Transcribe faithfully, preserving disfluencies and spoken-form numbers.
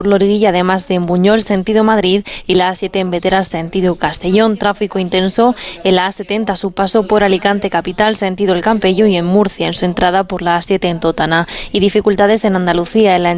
Loriguilla, además de en Buñol, sentido Madrid, y la A siete en Veteras, sentido Castellón. Tráfico intenso en la A setenta a su paso por Alicante capital, sentido El Campello, y en Murcia en su entrada por la A siete en Totana. Y dificultades en Andalucía en la entrada